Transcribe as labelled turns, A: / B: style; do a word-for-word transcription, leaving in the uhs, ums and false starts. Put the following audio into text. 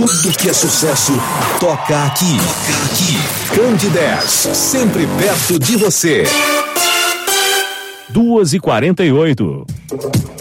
A: Tudo que é sucesso toca aqui. Toca aqui. Candidez, sempre perto de você.
B: duas e quarenta e oito.